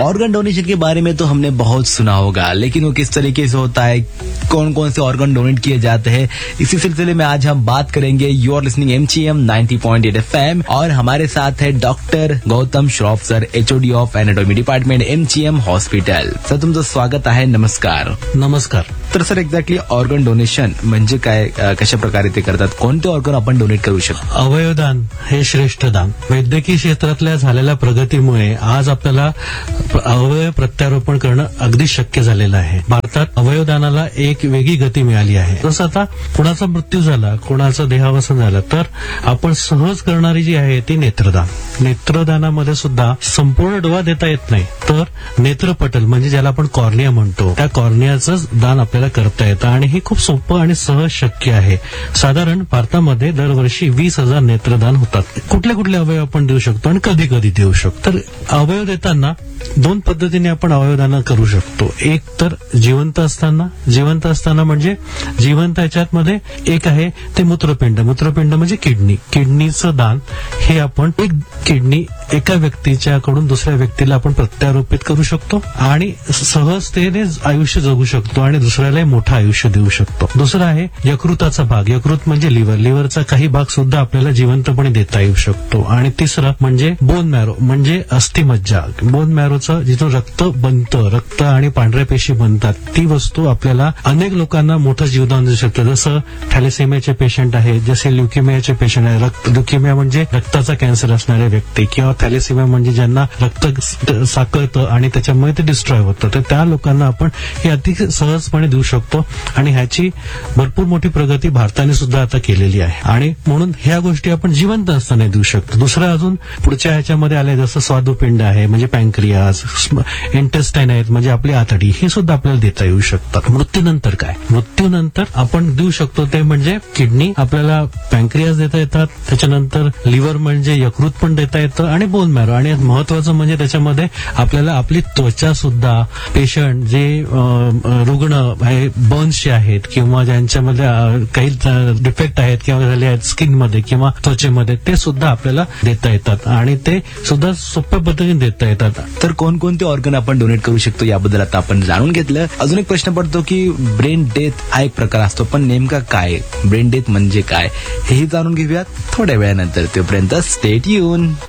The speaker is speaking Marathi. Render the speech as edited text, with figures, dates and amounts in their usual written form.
ऑर्गन डोनेशन के बारे में तो हमने बहुत सुना होगा, लेकिन वो किस तरीके से होता है, कौन कौन से ऑर्गन डोनेट किए जाते हैं, इसी सिलसिले में आज हम बात करेंगे। You R listening MGM 90.8 FM और हमारे साथ है doctor Gautam Shroff sir, HOD of anatomy department MGM hospital. Sir तुमचं स्वागत आहे. नमस्कार. नमस्कार. तर सर एक्झॅक्टली ऑर्गन डोनेशन म्हणजे काय, कशा प्रकारे ते करतात, कोणते ऑर्गन आपण डोनेट करू शकतो? अवयवदान हे श्रेष्ठ दान. वैद्यकीय क्षेत्रातल्या झालेल्या प्रगतीमुळे आज आपल्याला अवयव प्रत्यारोपण करणं अगदी शक्य झालेलं आहे. भारतात अवयवदानाला एक वेगळी गती मिळाली आहे. जसं आता कोणाचा मृत्यू झाला, कोणाचं देहावसन झालं तर आपण सहज करणारी जी आहे ती नेत्रदान. नेत्रदानामध्ये सुद्धा संपूर्ण डोळा देता येत नाही, तर नेत्रपटल म्हणजे ज्याला आपण कॉर्निया म्हणतो, त्या कॉर्नियाचं दान आपल्याला करता येतं आणि हे खूप सोपं आणि सहज शक्य आहे. साधारण भारतामध्ये दरवर्षी 20,000 नेत्रदान होतात. कुठले कुठले अवयव आपण देऊ शकतो आणि कधी कधी देऊ शकतो? तर अवयव देताना दोन पद्धतीने आपण अवयवदान करू शकतो. एक तर जिवंत असताना म्हणजे जिवंत याच्यात मध्ये एक आहे ते मूत्रपिंड म्हणजे किडनीचं दान. हे आपण एक किडनी एका व्यक्तीच्याकडून दुसऱ्या व्यक्तीला आपण प्रत्यारोपित करू शकतो आणि सहजतेने आयुष्य जगू शकतो आणि दुसऱ्याला मोठं आयुष्य देऊ शकतो. दुसरं आहे यकृताचा भाग. यकृत म्हणजे लिव्हरचा काही भाग सुद्धा आपल्याला जिवंतपणे देता येऊ शकतो. आणि तिसरं म्हणजे बोन मॅरो म्हणजे अस्थिमज्जा. बोन मॅरोचं जिथून रक्त बनतं, रक्त आणि पांढऱ्या पेशी बनतात, ती वस्तू आपल्याला अनेक लोकांना मोठं जीवदान देऊ शकतं. जसं थॅलेसेमियाचे पेशंट आहेत, जसे ल्युकेमियाचे पेशंट आहेत. ल्युकेमिया म्हणजे रक्ताचा कॅन्सर असणारे व्यक्ती, किंवा थॅलेसेमिया म्हणजे ज्यांना रक्त साकळतं आणि त्याच्यामुळे ते डिस्ट्रॉय होतं, तर त्या लोकांना आपण हे अति सहजपणे देऊ शकतो. आणि ह्याची भरपूर मोठी प्रगती भारताने सुद्धा आता केलेली आहे आणि म्हणून ह्या गोष्टी आपण जिवंत असताना देऊ शकतो. दुसरं अजून पुढच्या ह्याच्यामध्ये आले, जसं स्वादुपिंड आहे म्हणजे पँक्रियास, इंटेस्टाईन आहेत म्हणजे आपली आतडी, हे सुद्धा आपल्याला देता येऊ शकतात. मृत्यूनंतर काय? मृत्यूनंतर आपण देऊ शकतो ते म्हणजे किडनी, आपल्याला पँक्रियास देता येतात, त्याच्यानंतर लिव्हर म्हणजे यकृत पण देता येतं आणि बोन मॅरो. आणि महत्वाचं म्हणजे त्याच्यामध्ये आपल्याला आपली त्वचा सुद्धा, पेशंट जे रुग्ण बर्न्सचे आहेत किंवा ज्यांच्यामध्ये काही डिफेक्ट आहेत किंवा झाले आहेत स्किनमध्ये किंवा त्वचेमध्ये, ते सुद्धा आपल्याला देता येतात आणि ते सुद्धा सोप्या पद्धतीने देता येतात. तर कोणकोणते ऑर्गन आपण डोनेट करू शकतो याबद्दल आता आपण जाणून घेतलं. अजून एक प्रश्न पडतो की ब्रेन डेथ हा एक प्रकार असतो, पण नेमका काय, ब्रेन डेथ म्हणजे काय, हेही जाणून घेऊयात थोड्या वेळानंतर. तोपर्यंत स्टे ट्यून.